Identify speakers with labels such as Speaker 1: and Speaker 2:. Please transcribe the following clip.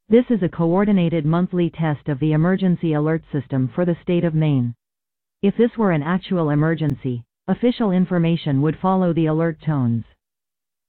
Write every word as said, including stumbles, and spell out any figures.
Speaker 1: This is a coordinated monthly test of the emergency alert system for the state of Maine. If this were an actual emergency, official information would follow the alert tones.